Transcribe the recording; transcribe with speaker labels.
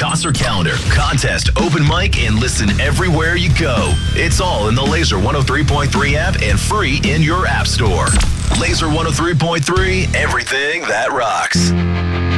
Speaker 1: Tosser calendar, contest, open mic, and listen everywhere you go. It's all in the Laser 103.3 app and free in your app store. Laser 103.3, everything that rocks.